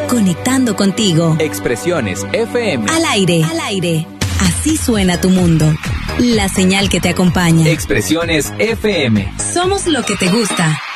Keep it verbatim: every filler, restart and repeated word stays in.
conectando contigo. Expresiones F M. Al aire, al aire. Así suena tu mundo. La señal que te acompaña. Expresiones F M. Somos lo que te gusta.